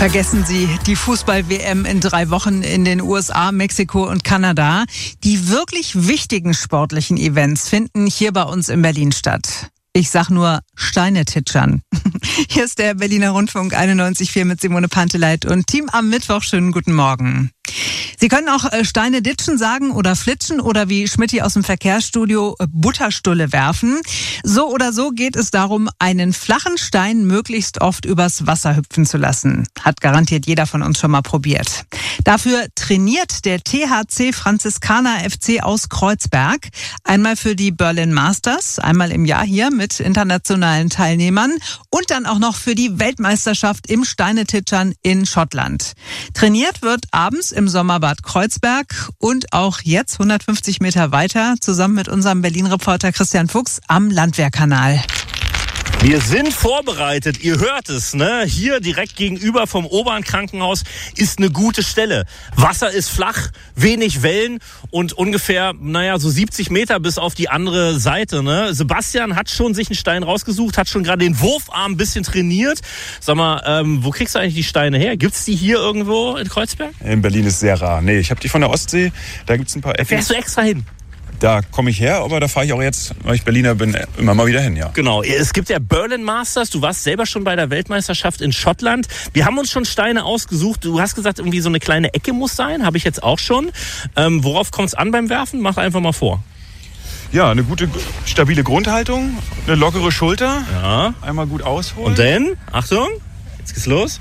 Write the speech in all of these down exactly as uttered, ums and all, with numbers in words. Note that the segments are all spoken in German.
Vergessen Sie die Fußball-W M in drei Wochen in den U S A, Mexiko und Kanada. Die wirklich wichtigen sportlichen Events finden hier bei uns in Berlin statt. Ich sag nur Steine titschern. Hier ist der Berliner Rundfunk einundneunzig Komma vier mit Simone Panteleit und Team am Mittwoch. Schönen guten Morgen. Sie können auch Steine ditschen sagen oder flitschen oder wie Schmidti aus dem Verkehrsstudio Butterstulle werfen. So oder so geht es darum, einen flachen Stein möglichst oft übers Wasser hüpfen zu lassen. Hat garantiert jeder von uns schon mal probiert. Dafür trainiert der T H C Franziskaner F C aus Kreuzberg. Einmal für die Berlin Masters, einmal im Jahr hier mit internationalen Teilnehmern und dann auch noch für die Weltmeisterschaft im Steinetitschern in Schottland. Trainiert wird abends im Sommerbad Kreuzberg und auch jetzt hundertfünfzig Meter weiter zusammen mit unserem Berlin-Reporter Christian Fuchs am Landwehrkanal. Wir sind vorbereitet, ihr hört es, ne? Hier direkt gegenüber vom Obern-Krankenhaus ist eine gute Stelle. Wasser ist flach, wenig Wellen und ungefähr, naja, so siebzig Meter bis auf die andere Seite, ne? Sebastian hat schon sich einen Stein rausgesucht, hat schon gerade den Wurfarm ein bisschen trainiert. Sag mal, ähm, wo kriegst du eigentlich die Steine her? Gibt's die hier irgendwo in Kreuzberg? In Berlin ist sehr rar. Nee, ich habe die von der Ostsee, da gibt's ein paar Ecken. Fährst du extra hin? Da komme ich her, aber da fahre ich auch jetzt, weil ich Berliner bin, immer mal wieder hin, ja. Genau, es gibt ja Berlin Masters, du warst selber schon bei der Weltmeisterschaft in Schottland. Wir haben uns schon Steine ausgesucht, du hast gesagt, irgendwie so eine kleine Ecke muss sein, habe ich jetzt auch schon. Ähm, worauf kommt es an beim Werfen? Mach einfach mal vor. Ja, eine gute, stabile Grundhaltung, eine lockere Schulter, ja. Einmal gut ausholen. Und dann, Achtung, jetzt geht's los.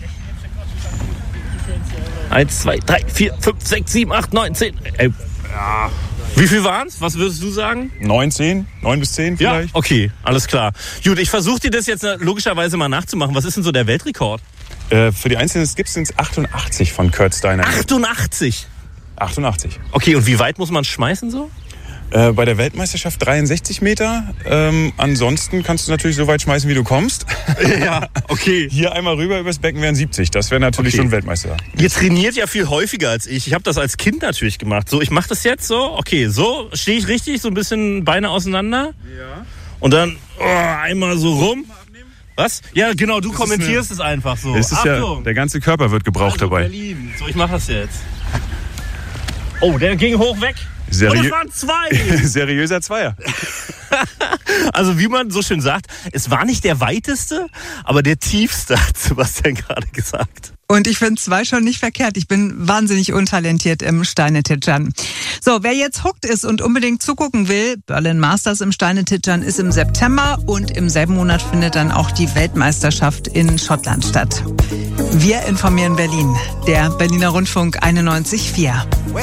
Eins, zwei, drei, vier, fünf, sechs, sieben, acht, neun, zehn. Ey. Ja. Wie viel waren's? Was würdest du sagen? Neun, zehn, neun bis zehn vielleicht. Ja, okay, alles klar. Gut, ich versuche dir das jetzt logischerweise mal nachzumachen. Was ist denn so der Weltrekord? Äh, für die einzelnen Skips sind es achtundachtzig von Kurt Steiner. achtundachtzig? achtundachtzig. Okay, und wie weit muss man schmeißen so? Äh, bei der Weltmeisterschaft dreiundsechzig Meter. Ähm, ansonsten kannst du natürlich so weit schmeißen, wie du kommst. Ja, okay. Hier einmal rüber übers Becken wären siebzig. Das wäre natürlich okay. Schon Weltmeister. Ihr trainiert ja viel häufiger als ich. Ich habe das als Kind natürlich gemacht. So, ich mache das jetzt so. Okay, so stehe ich richtig, so ein bisschen Beine auseinander. Ja. Und dann oh, einmal so rum. Was? Ja, genau, du das kommentierst eine, es einfach so. Es ist Achtung. Ja, der ganze Körper wird gebraucht also, dabei. Berlin. So, ich mache das jetzt. Oh, der ging hoch weg. Seriö- Und es waren zwei. Seriöser Zweier. Also wie man so schön sagt, es war nicht der weiteste, aber der tiefste, hat Sebastian gerade gesagt. Und ich finde zwei schon nicht verkehrt. Ich bin wahnsinnig untalentiert im Steinetitschern. So, wer jetzt hooked ist und unbedingt zugucken will, Berlin Masters im Steinetitschern ist im September und im selben Monat findet dann auch die Weltmeisterschaft in Schottland statt. Wir informieren Berlin, der Berliner Rundfunk einundneunzig Komma vier.